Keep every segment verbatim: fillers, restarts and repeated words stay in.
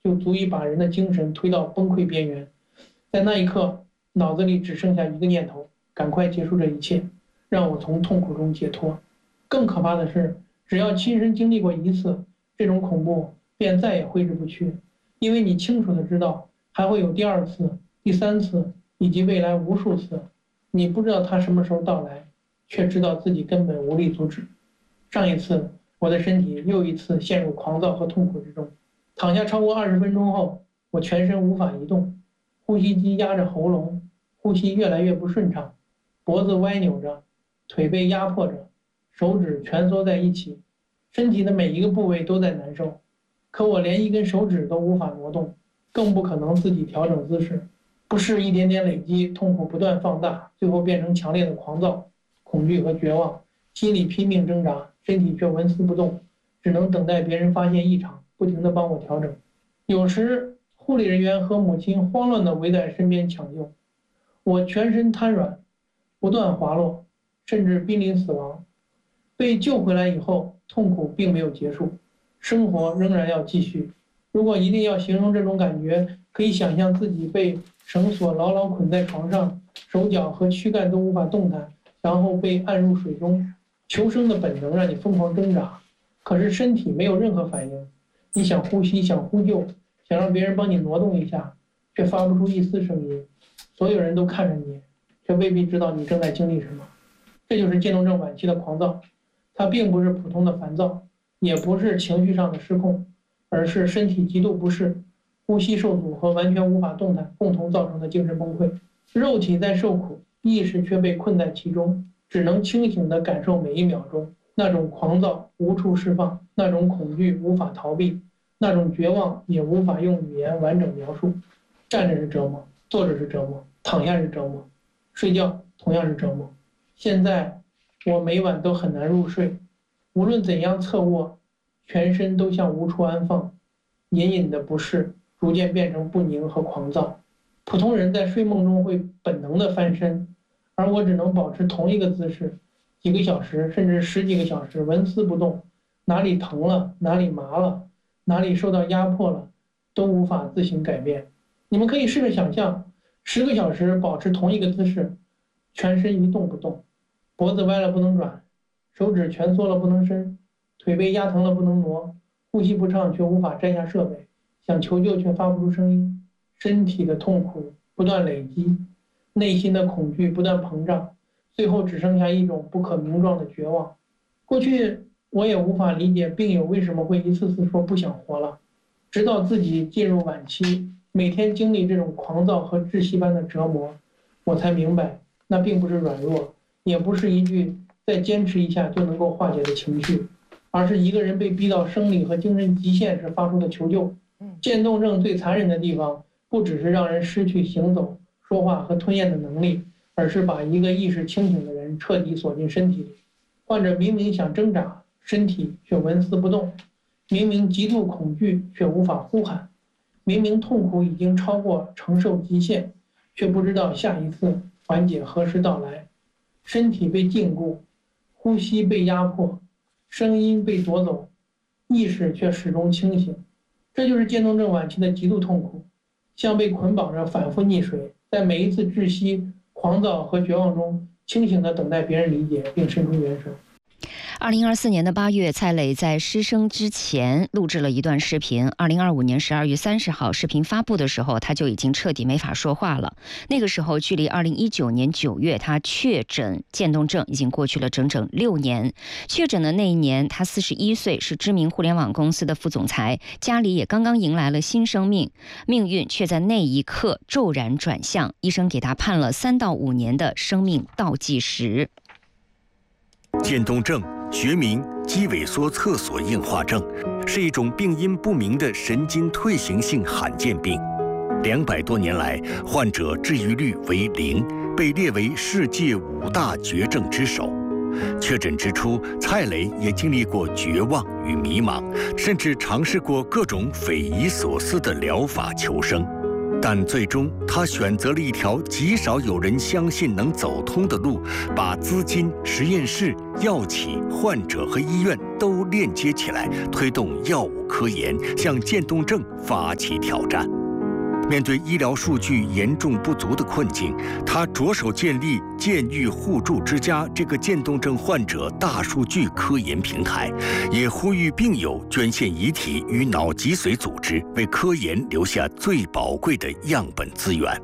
就足以把人的精神推到崩溃边缘。在那一刻，脑子里只剩下一个念头：赶快结束这一切，让我从痛苦中解脱。更可怕的是，只要亲身经历过一次，这种恐怖便再也挥之不去，因为你清楚地知道还会有第二次、第三次，以及未来无数次。你不知道它什么时候到来，却知道自己根本无力阻止。上一次，我的身体又一次陷入狂躁和痛苦之中。躺下超过二十分钟后，我全身无法移动，呼吸机压着喉咙，呼吸越来越不顺畅，脖子歪扭着，腿被压迫着，手指蜷缩在一起，身体的每一个部位都在难受。可我连一根手指都无法挪动，更不可能自己调整姿势。不适一点点累积，痛苦不断放大，最后变成强烈的狂躁、恐惧和绝望。心里拼命挣扎，身体却纹丝不动，只能等待别人发现异常，不停地帮我调整。有时护理人员和母亲慌乱地围在身边抢救，我全身瘫软，不断滑落，甚至濒临死亡。被救回来以后，痛苦并没有结束，生活仍然要继续。如果一定要形容这种感觉，可以想象自己被绳索牢牢捆在床上，手脚和躯干都无法动弹，然后被按入水中。求生的本能让你疯狂挣扎，可是身体没有任何反应。你想呼吸，想呼救，想让别人帮你挪动一下，却发不出一丝声音。所有人都看着你，却未必知道你正在经历什么。这就是渐冻症晚期的狂躁，它并不是普通的烦躁，也不是情绪上的失控，而是身体极度不适、呼吸受阻和完全无法动弹共同造成的精神崩溃。肉体在受苦，意识却被困在其中，只能清醒地感受每一秒钟，那种狂躁无处释放，那种恐惧无法逃避，那种绝望也无法用语言完整描述。站着是折磨，坐着是折磨，躺下是折磨，睡觉同样是折磨。现在我每晚都很难入睡，无论怎样侧卧，全身都像无处安放，隐隐的不适逐渐变成不宁和狂躁。普通人在睡梦中会本能的翻身，而我只能保持同一个姿势几个小时甚至十几个小时，纹丝不动，哪里疼了，哪里麻了，哪里受到压迫了，都无法自行改变。你们可以试着想象，十个小时保持同一个姿势，全身一动不动，脖子歪了不能转，手指蜷缩了不能伸，腿被压疼了不能挪，呼吸不畅却无法摘下设备，想求救却发不出声音，身体的痛苦不断累积，内心的恐惧不断膨胀，最后只剩下一种不可名状的绝望。过去我也无法理解病友为什么会一次次说不想活了，直到自己进入晚期，每天经历这种狂躁和窒息般的折磨，我才明白，那并不是软弱，也不是一句再坚持一下就能够化解的情绪，而是一个人被逼到生理和精神极限时发出的求救。渐冻症最残忍的地方，不只是让人失去行走、说话和吞咽的能力，而是把一个意识清醒的人彻底锁进身体里。患者明明想挣扎，身体却纹丝不动；明明极度恐惧，却无法呼喊；明明痛苦已经超过承受极限，却不知道下一次缓解何时到来。身体被禁锢，呼吸被压迫，声音被夺走，意识却始终清醒。这就是渐冻症晚期的极度痛苦，像被捆绑着反复溺水，在每一次窒息、狂躁和绝望中，清醒地等待别人理解并伸出援手。 二零二四年的八月，蔡磊在失声之前录制了一段视频。二零二五年十二月三十号，视频发布的时候，他就已经彻底没法说话了。那个时候，距离二零一九年九月他确诊渐冻症已经过去了整整六年。确诊的那一年，他四十一岁，是知名互联网公司的副总裁，家里也刚刚迎来了新生命，命运却在那一刻骤然转向，医生给他判了三到五年的生命倒计时。 渐冻症学名肌萎缩侧索硬化症，是一种病因不明的神经退行性罕见病。两百多年来，患者治愈率为零，被列为世界五大绝症之首。确诊之初，蔡磊也经历过绝望与迷茫，甚至尝试过各种匪夷所思的疗法求生。 但最终他选择了一条极少有人相信能走通的路，把资金、实验室、药企、患者和医院都链接起来，推动药物科研，向渐冻症发起挑战。面对医疗数据严重不足的困境，他着手建立健愈互助之家这个渐冻症患者大数据科研平台，也呼吁病友捐献遗体与脑脊髓组织，为科研留下最宝贵的样本资源。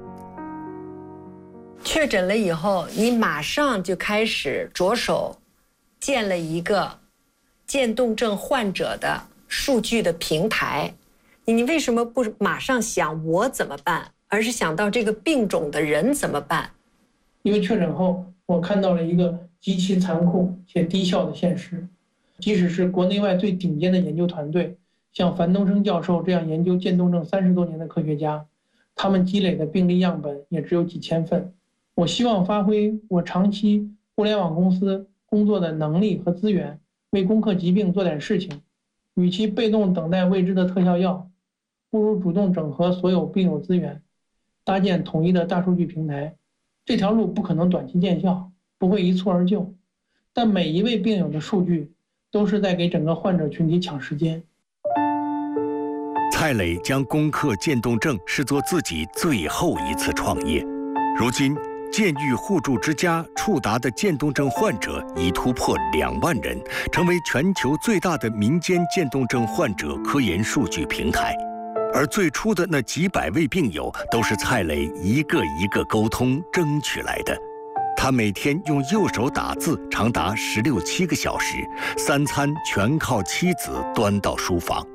确诊了以后，你马上就开始着手建了一个渐冻症患者的数据的平台。你为什么不马上想我怎么办，而是想到这个病种的人怎么办？ 因为确诊后，我看到了一个极其残酷且低效的现实。即使是国内外最顶尖的研究团队，像樊东升教授这样研究渐冻症三十多年的科学家，他们积累的病例样本也只有几千份。我希望发挥我长期互联网公司工作的能力和资源，为攻克疾病做点事情。与其被动等待未知的特效药，不如主动整合所有病友资源，搭建统一的大数据平台。这条路不可能短期见效，不会一蹴而就，但每一位病友的数据都是在给整个患者群体抢时间。 蔡磊将攻克渐冻症视作自己最后一次创业。如今，健愈互助之家触达的渐冻症患者已突破两万人，成为全球最大的民间渐冻症患者科研数据平台。而最初的那几百位病友，都是蔡磊一个一个沟通争取来的。他每天用右手打字长达十六七个小时，三餐全靠妻子端到书房。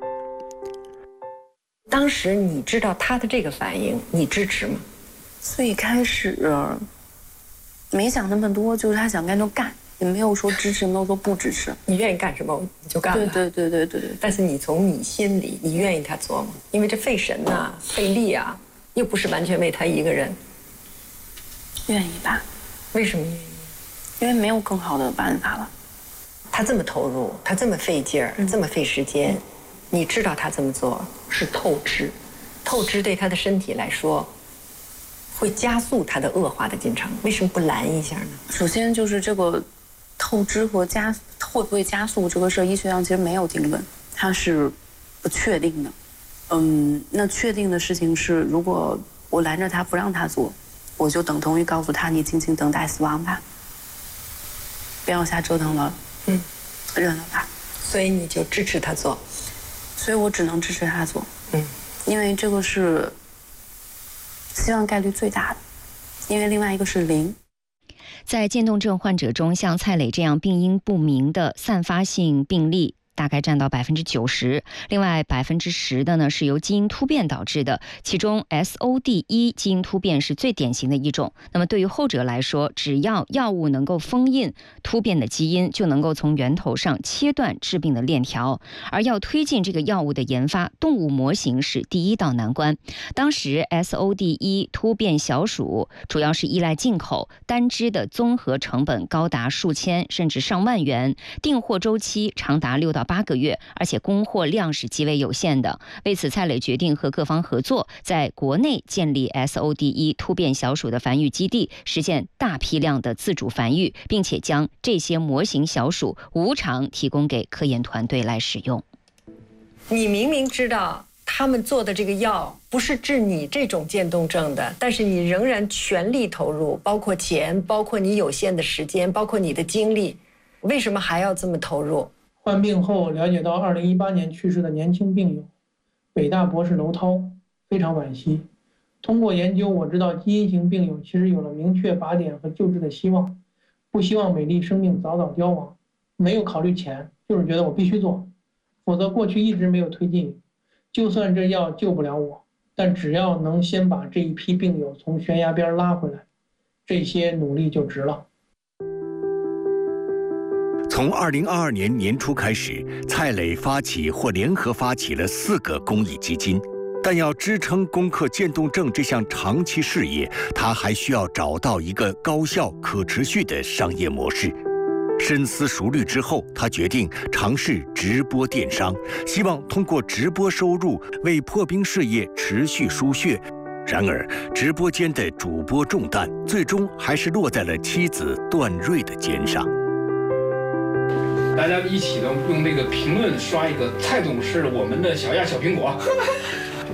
当时你知道他的这个反应，你支持吗？ 最开始没想那么多，就是他想干就干，也没有说支持，没有说不支持。 你愿意干什么你就干了。 对对对对对对。 但是你从你心里，你愿意他做吗？因为这费神呐、啊，费力啊，又不是完全为他一个人。 愿意吧？ 为什么愿意？ 因为没有更好的办法了。 他这么投入，他这么费劲儿，嗯、这么费时间，嗯、你知道他这么做是透支，透支对他的身体来说，会加速他的恶化的进程。为什么不拦一下呢？ 首先就是这个透支和加会不会加速这个事儿，医学上其实没有定论，它是不确定的。嗯，那确定的事情是，如果我拦着他不让他做，我就等同于告诉他你静静等待死亡吧，不要瞎折腾了，嗯，忍了吧。 所以你就支持他做， 所以我只能支持他做， 嗯， 因为这个是希望概率最大的，因为另外一个是零。 在渐冻症患者中，像蔡磊这样病因不明的散发性病例大概占到百分之九十，另外百分之十的呢是由基因突变导致的，其中 S O D 一 基因突变是最典型的一种。那么对于后者来说，只要药物能够封印突变的基因，就能够从源头上切断致病的链条。而要推进这个药物的研发，动物模型是第一道难关。当时 S O D 一 突变小鼠主要是依赖进口，单只的综合成本高达数千甚至上万元，订货周期长达六到八个月，而且供货量是极为有限的。为此，蔡磊决定和各方合作，在国内建立 S O D 一 突变小鼠的繁育基地，实现大批量的自主繁育，并且将这些模型小鼠无偿提供给科研团队来使用。 你明明知道他们做的这个药不是治你这种渐冻症的，但是你仍然全力投入，包括钱，包括你有限的时间，包括你的精力，为什么还要这么投入？ 患病后了解到二零一八年去世的年轻病友北大博士娄涛，非常惋惜。通过研究，我知道基因型病友其实有了明确靶点和救治的希望，不希望美丽生命早早凋亡，没有考虑钱，就是觉得我必须做，否则过去一直没有推进。就算这药救不了我，但只要能先把这一批病友从悬崖边拉回来，这些努力就值了。 从二零二二年年初开始，蔡磊发起或联合发起了四个公益基金，但要支撑攻克渐冻症这项长期事业，他还需要找到一个高效、可持续的商业模式。深思熟虑之后，他决定尝试直播电商，希望通过直播收入为破冰事业持续输血， 然而，直播间的主播重担最终还是落在了妻子段瑞的肩上。 大家一起的用这个评论刷一个蔡总是我们的小亚小苹果。